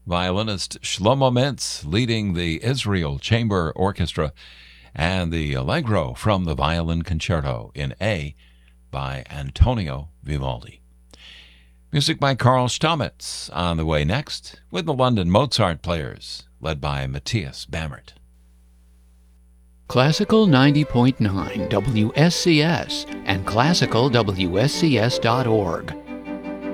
Violinist Shlomo Mintz leading the Israel Chamber Orchestra, and the Allegro from the Violin Concerto in A by Antonio Vivaldi. Music by Carl Stamitz on the way next, with the London Mozart Players, led by Matthias Bammert. Classical 90.9 WSCS and classicalwscs.org